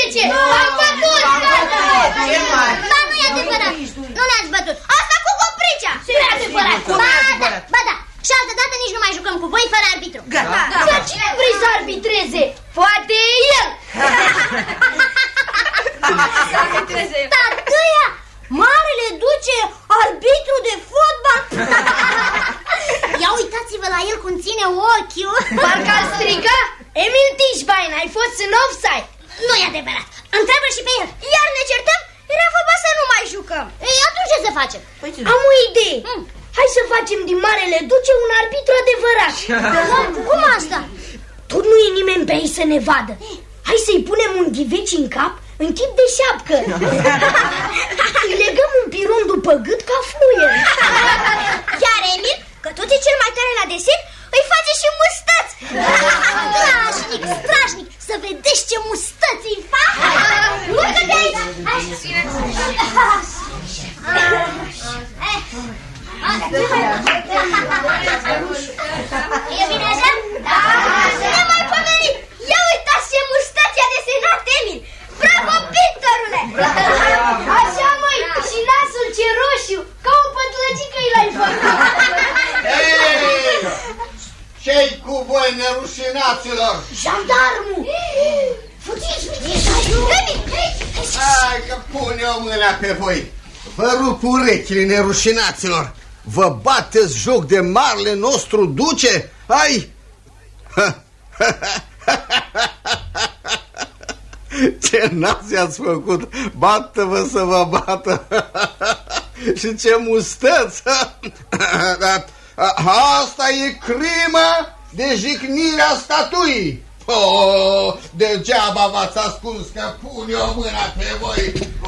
10! Am bătut! Ba, nu e adevărat! Nu ne-ați bătut! Asta cu copricea! Nu e adevărat! Ba da! Și altă dată nici nu mai jucăm cu voi fără arbitru! Dar cine vrei să arbitreze? Poate el! Dar tăia, marele duce arbitru de fotbal! Ia uitați-vă la el cum ține ochiul! Parcă al striga! Emil Tișbain, ai fost în offside! Nu e adevărat! Întreabă și pe el! Iar ne certăm? Era vorba să nu mai jucăm! Ei, atunci ce să facem? Am o idee! Hai să facem din marele duce un arbitru adevărat! Cum asta? Tot nu e nimeni pe ei să ne vadă! Hai să-i punem un ghiveci în cap în chip de șapcă. Îi legăm un piron după gât ca fluier. Iar Emil, că tot e cel mai tare la desen, îi face și mustăți. Strașnic, strașnic, să vedeți ce mustăți îi fac. Urcă de aici. E bine așa? Da! Nemaipomenit! Ia uitați ce mustăți a desenat Emil! Bravo, pictorule! Așa, măi, și nasul ce roșu, ca o pătlăgică-i l-ai făcut! Ce-i cu voi, nerușinaților? Jandarmul! Fugiți, fugiți! Hai că pun eu mâna pe voi! Vă rup urechile, nerușinaților! Vă bateți joc de marele nostru duce? Hai! Ce nați ați făcut? Bată-vă să vă bată! Și ce mustăți! Asta e crimă de jignirea statuii! Oh, degeaba v-ați ascuns că pun eu mâna pe voi!